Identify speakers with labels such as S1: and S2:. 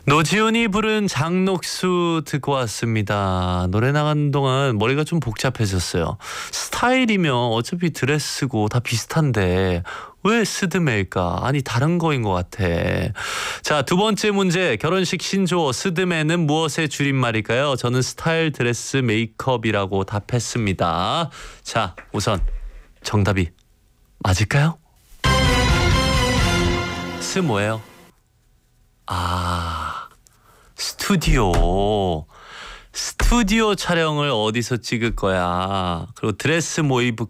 S1: 노지훈이 부른 장녹수 듣고 왔습니다. 노래 나가는 동안 머리가 좀 복잡해졌어요. 스타일이면 어차피 드레스고 다 비슷한데 왜 스드메일까? 아니 다른 거인 것 같아. 자, 두 번째 문제. 결혼식 신조어 스드메는 무엇의 줄임말일까요? 저는 스타일, 드레스, 메이크업이라고 답했습니다. 자, 우선 정답이 맞을까요? 스 뭐예요? 스튜디오 촬영을 어디서 찍을 거야. 그리고 드레스 뭐 입을